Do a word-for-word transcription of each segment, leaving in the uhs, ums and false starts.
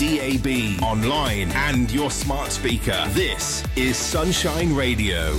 D A B, online and your smart speaker. This is Sunshine Radio.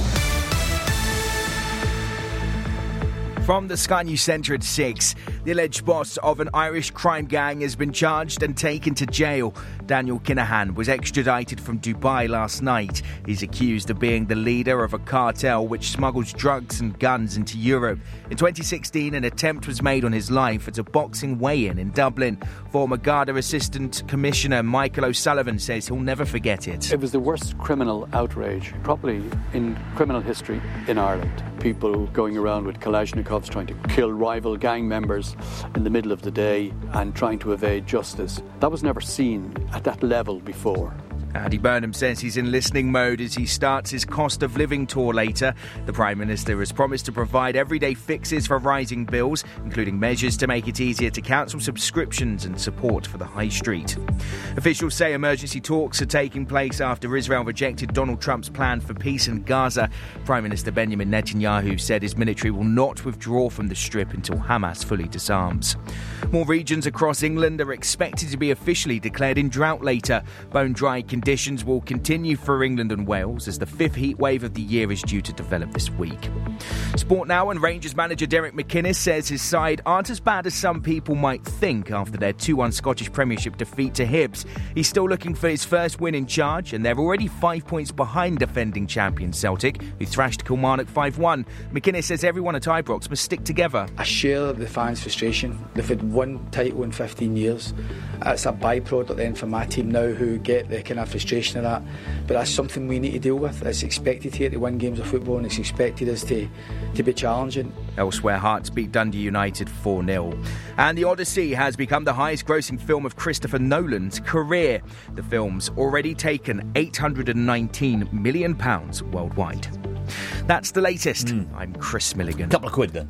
From the Sky News Centre at six, the alleged boss of an Irish crime gang has been charged and taken to jail. Daniel Kinahan was extradited from Dubai last night. He's accused of being the leader of a cartel which smuggles drugs and guns into Europe. In twenty sixteen, an attempt was made on his life at a boxing weigh-in in Dublin. Former Garda Assistant Commissioner Michael O'Sullivan says he'll never forget it. It was the worst criminal outrage, probably in criminal history in Ireland. People going around with Kalashnikovs trying to kill rival gang members in the middle of the day and trying to evade justice. That was never seen at that level before. Andy Burnham says he's in listening mode as he starts his cost of living tour later. The Prime Minister has promised to provide everyday fixes for rising bills, including measures to make it easier to cancel subscriptions and support for the high street. Officials say emergency talks are taking place after Israel rejected Donald Trump's plan for peace in Gaza. Prime Minister Benjamin Netanyahu said his military will not withdraw from the Strip until Hamas fully disarms. More regions across England are expected to be officially declared in drought later. Bone-dry conditions Conditions will continue for England and Wales as the fifth heat wave of the year is due to develop this week. Sport now, and Rangers manager Derek McInnes says his side aren't as bad as some people might think after their two one Scottish Premiership defeat to Hibs. He's still looking for his first win in charge, and they're already five points behind defending champion Celtic, who thrashed Kilmarnock five one. McInnes says everyone at Ibrox must stick together. I share the fans' frustration. They've had one title in fifteen years. It's a byproduct then for my team now who get the kind of frustration of that, but that's something we need to deal with. It's expected here to win games of football, and it's expected us to, to be challenging. Elsewhere, Hearts beat Dundee United four nil. And The Odyssey has become the highest grossing film of Christopher Nolan's career. The film's already taken eight hundred nineteen million pounds worldwide. That's the latest. Mm. I'm Chris Milligan. Couple of quid then.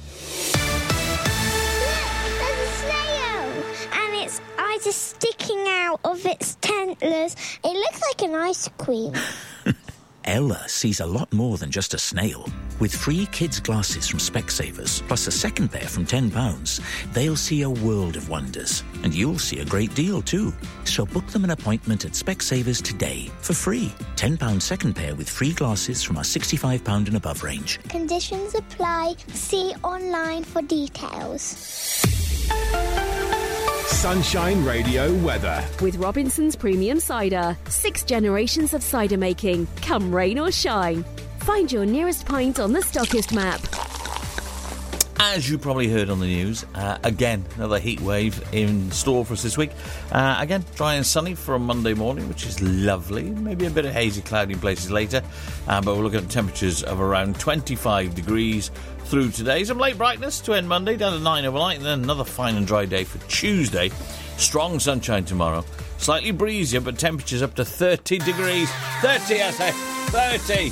Just sticking out of its tentlers. It looks like an ice cream. Ella sees a lot more than just a snail. With free kids' glasses from Specsavers, plus a second pair from ten pounds, they'll see a world of wonders. And you'll see a great deal too. So book them an appointment at Specsavers today for free. ten pounds second pair with free glasses from our sixty-five pounds and above range. Conditions apply. See online for details. Sunshine Radio weather. With Robinson's Premium Cider. Six generations of cider making. Come rain or shine. Find your nearest pint on the Stockist map. As you probably heard on the news, uh, again, another heat wave in store for us this week. Uh, again, dry and sunny for a Monday morning, which is lovely. Maybe a bit of hazy cloud in places later. Uh, but we're looking at temperatures of around twenty-five degrees through today. Some late brightness to end Monday, down to nine overnight, and then another fine and dry day for Tuesday. Strong sunshine tomorrow. Slightly breezier, but temperatures up to thirty degrees. thirty, I say. thirty.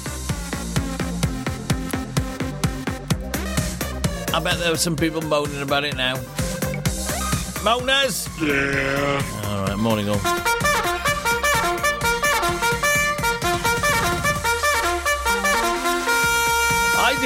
I bet there were some people moaning about it now. Moaners! Yeah. All right, morning all.